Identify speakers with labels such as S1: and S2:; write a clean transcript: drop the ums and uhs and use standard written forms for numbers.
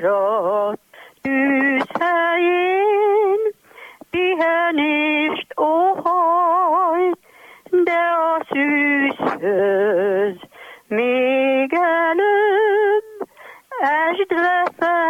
S1: maradt tűzhelyén, pihenést óhajt, de a szűzhöz még előbb esd le fel.